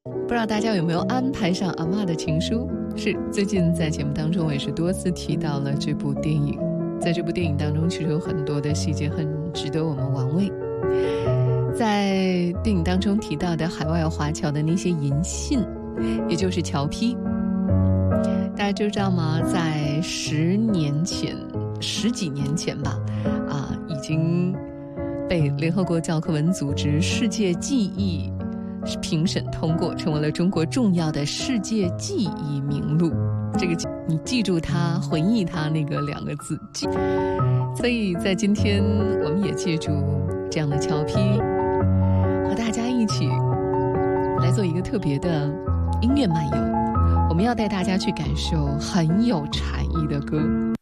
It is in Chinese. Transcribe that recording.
不知道大家有没有安排上阿嬷的情书？是，最近在节目当中我也是多次提到了这部电影。在这部电影当中，其实有很多的细节很值得我们玩味。在电影当中提到的海外华侨的那些银信，也就是侨批，大家知道吗？在十几年前吧，已经被联合国教科文组织世界记忆评审通过，成为了中国重要的世界记忆名录。这个你记住它，回忆它那个2个字记。所以在今天我们也借助这样的侨批，和大家一起来做一个特别的音乐漫游。我们要带大家去感受很有禅意的歌。